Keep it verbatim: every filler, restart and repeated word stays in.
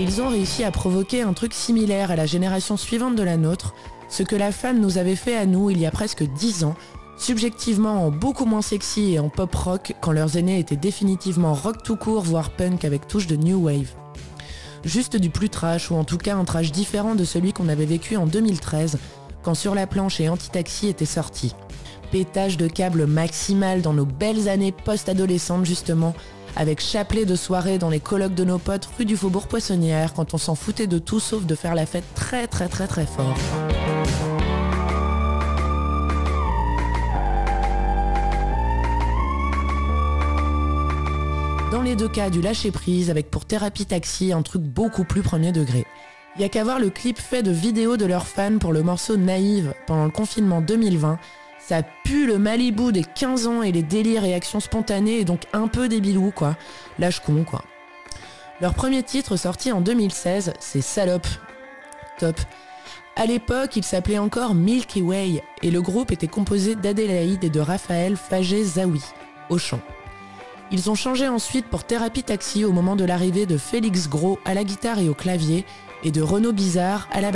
Et ils ont réussi à provoquer un truc similaire à la génération suivante de la nôtre, ce que la femme nous avait fait à nous il y a presque dix ans, subjectivement en beaucoup moins sexy et en pop rock quand leurs aînés étaient définitivement rock tout court, voire punk avec touche de new wave. Juste du plus trash, ou en tout cas un trash différent de celui qu'on avait vécu en deux mille treize, quand Sur la planche et Anti-Taxi étaient sortis. Pétage de câble maximal dans nos belles années post-adolescentes justement, avec chapelet de soirée dans les colocs de nos potes rue du Faubourg Poissonnière, quand on s'en foutait de tout sauf de faire la fête très très très très fort. Dans les deux cas, du lâcher-prise, avec pour thérapie taxi un truc beaucoup plus premier degré. Y a qu'à voir le clip fait de vidéos de leurs fans pour le morceau Naïve pendant le confinement deux mille vingt. Ça pue le Malibu des quinze ans et les délires et actions spontanées et donc un peu débilou quoi. Lâche con quoi. Leur premier titre sorti en deux mille seize, c'est Salope. Top. À l'époque, il s'appelait encore Milky Way et le groupe était composé d'Adélaïde et de Raphaël Fagé-Zawi, au chant. Ils ont changé ensuite pour Thérapie Taxi au moment de l'arrivée de Félix Gros à la guitare et au clavier et de Renaud Bizarre à la